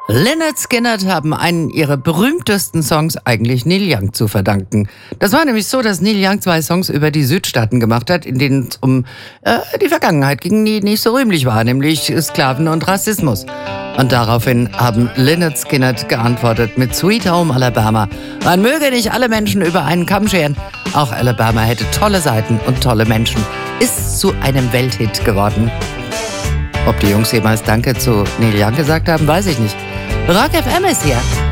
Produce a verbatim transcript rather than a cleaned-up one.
Lynyrd Skynyrd haben einen ihrer berühmtesten Songs eigentlich Neil Young zu verdanken. Das war nämlich so, dass Neil Young zwei Songs über die Südstaaten gemacht hat, in denen es um äh, die Vergangenheit ging, die nicht so rühmlich war, nämlich Sklaven und Rassismus. Und daraufhin haben Lynyrd Skynyrd geantwortet mit Sweet Home Alabama. Man möge nicht alle Menschen über einen Kamm scheren. Auch Alabama hätte tolle Seiten und tolle Menschen. Ist zu einem Welthit geworden. Ob die Jungs jemals Danke zu Neil Young gesagt haben, weiß ich nicht. Rock F M ist hier.